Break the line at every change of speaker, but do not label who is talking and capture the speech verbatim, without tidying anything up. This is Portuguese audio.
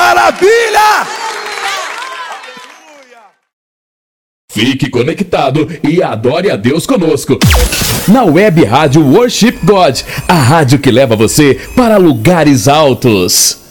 maravilha!
Fique conectado e adore a Deus conosco. Na Web Rádio Worship God, a rádio que leva você para lugares altos.